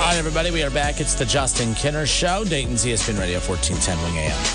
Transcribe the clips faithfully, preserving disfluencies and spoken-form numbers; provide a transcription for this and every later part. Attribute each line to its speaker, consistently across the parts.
Speaker 1: All right, everybody, we are back. It's the Justin Kinner Show, Dayton's E S P N Radio, fourteen ten Wing A M.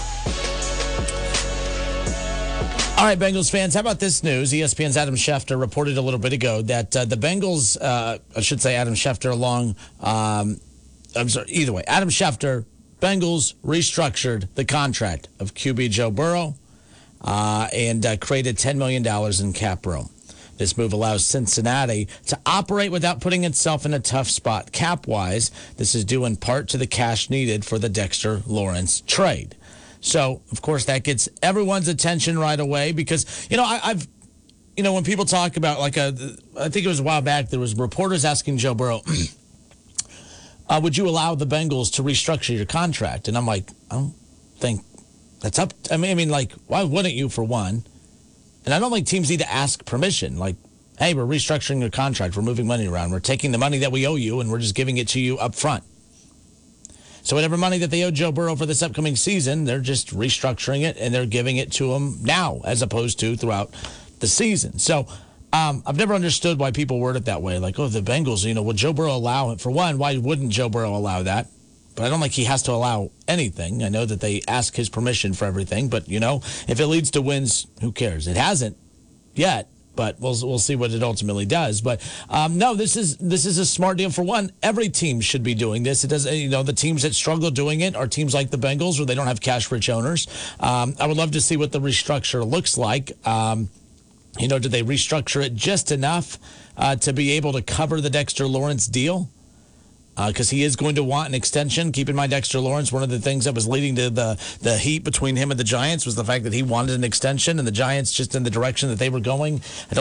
Speaker 1: All right, Bengals fans, how about this news? E S P N's Adam Schefter reported a little bit ago that uh, the Bengals, uh, I should say Adam Schefter along, um, I'm sorry, either way, Adam Schefter, Bengals restructured the contract of Q B Joe Burrow uh, and uh, created ten million dollars in cap room. This move allows Cincinnati to operate without putting itself in a tough spot cap-wise. This is due in part to the cash needed for the Dexter Lawrence trade. So, of course, that gets everyone's attention right away because, you know, I, I've, you know, when people talk about like a, I think it was a while back, there was reporters asking Joe Burrow, uh, would you allow the Bengals to restructure your contract? And I'm like, I don't think that's up. I mean, I mean, like, why wouldn't you, for one? And I don't think teams need to ask permission. Like, hey, we're restructuring your contract. We're moving money around. We're taking the money that we owe you, and we're just giving it to you up front. So whatever money that they owe Joe Burrow for this upcoming season, they're just restructuring it, and they're giving it to him now as opposed to throughout the season. So um, I've never understood why people word it that way. Like, oh, the Bengals, you know, would Joe Burrow allow it? For one, why wouldn't Joe Burrow allow that? But I don't think he has to allow anything. I know that they ask his permission for everything. But, you know, if it leads to wins, who cares? It hasn't yet, but we'll we'll see what it ultimately does. But, um, no, this is this is a smart deal. For one, every team should be doing this. It does, you know, the teams that struggle doing it are teams like the Bengals where they don't have cash-rich owners. Um, I would love to see what the restructure looks like. Um, you know, did they restructure it just enough uh, to be able to cover the Dexter Lawrence deal? Because uh, he is going to want an extension. Keep in mind, Dexter Lawrence, one of the things that was leading to the, the heat between him and the Giants was the fact that he wanted an extension, and the Giants, just in the direction that they were going, I don't